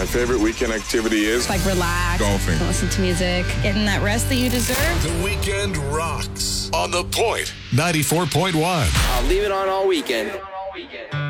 My favorite weekend activity is like relax, golfing, listen to music, getting that rest that you deserve. The Weekend rocks on The Point 94.1. I'll leave it on all weekend.